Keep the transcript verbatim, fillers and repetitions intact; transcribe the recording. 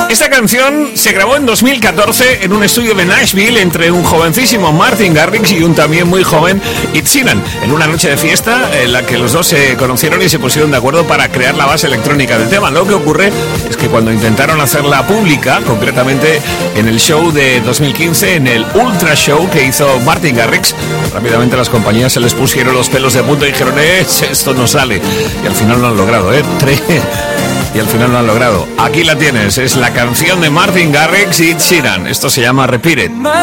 Esta canción se grabó en dos mil catorce en un estudio de Nashville entre un jovencísimo Martin Garrix y un también muy joven Ed Sheeran, en una noche de fiesta en la que los dos se conocieron y se pusieron de acuerdo para crear la base electrónica del tema. Lo que ocurre es que cuando intentaron hacerla pública, concretamente en el show de dos mil quince, en el Ultra Show que hizo Martin Garrix, rápidamente las compañías se les pusieron los pelos de punta y dijeron, eh, esto no sale. Y al final lo han logrado, ¿eh? Tres... Y al final lo han logrado. Aquí la tienes, es la canción de Martin Garrix y Ed Sheeran. Esto se llama Repeat It.